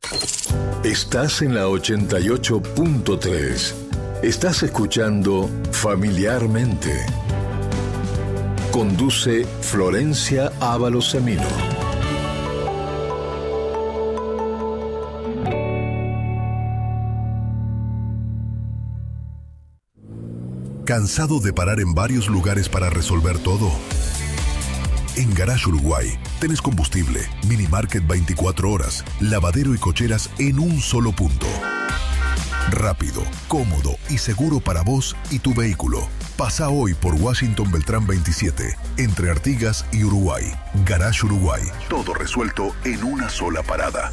Estás en la 88.3. Estás escuchando Familiarmente. Conduce Florencia Ábalos Semino. ¿Cansado de parar en varios lugares para resolver todo? En Garage Uruguay tenés combustible, mini market 24 horas, lavadero y cocheras en un solo punto. Rápido, cómodo y seguro para vos y tu vehículo. Pasa hoy por Washington Beltrán 27, entre Artigas y Uruguay. Garage Uruguay, todo resuelto en una sola parada.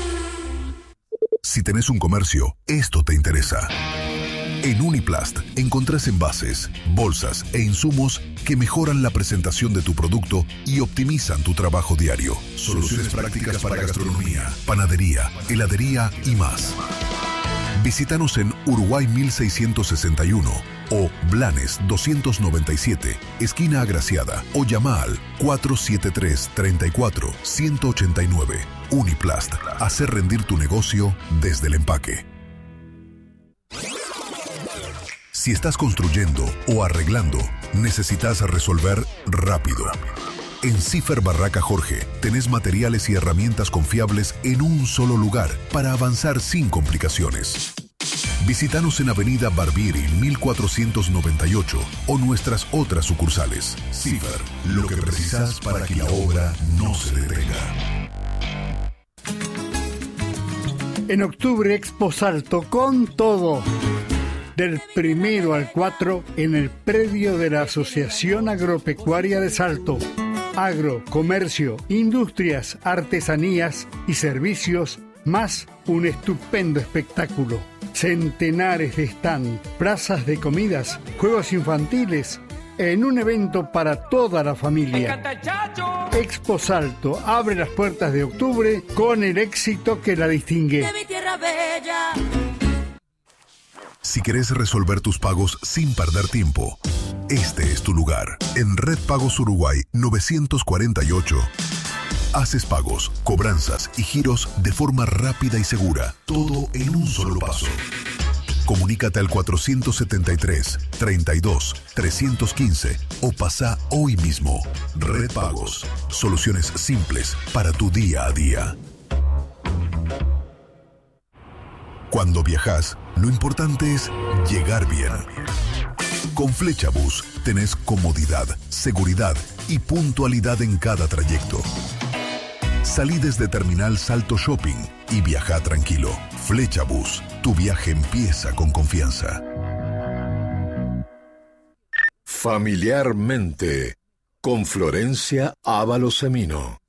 Si tenés un comercio, esto te interesa. En Uniplast encontrás envases, bolsas e insumos que mejoran la presentación de tu producto y optimizan tu trabajo diario. Soluciones prácticas para gastronomía, panadería, heladería y más. Visítanos en Uruguay 1661 o Blanes 297, esquina Agraciada, o llama al 473-34-189. Uniplast, hacer rendir tu negocio desde el empaque. Si estás construyendo o arreglando, necesitas resolver rápido. En Cifer Barraca Jorge tenés materiales y herramientas confiables en un solo lugar para avanzar sin complicaciones. Visítanos en Avenida Barbieri 1498 o nuestras otras sucursales. Cifer, lo que precisas para que la obra no se detenga. En octubre, Expo Salto con todo. Del 1 al 4 en el predio de la Asociación Agropecuaria de Salto. Agro, comercio, industrias, artesanías y servicios, más un estupendo espectáculo. Centenares de stand, plazas de comidas, juegos infantiles, en un evento para toda la familia. Expo Salto abre las puertas de octubre con el éxito que la distingue. De mi tierra bella. Si querés resolver tus pagos sin perder tiempo, este es tu lugar. En Red Pagos Uruguay 948, haces pagos, cobranzas y giros de forma rápida y segura, todo en un solo paso. Comunícate al 473-32-315 o pasa hoy mismo. Red Pagos, soluciones simples para tu día a día. Cuando viajas, lo importante es llegar bien. Con Flechabús tenés comodidad, seguridad y puntualidad en cada trayecto. Salí desde Terminal Salto Shopping y viaja tranquilo. Flechabús, tu viaje empieza con confianza. Familiarmente, con Florencia Ábalos Semino.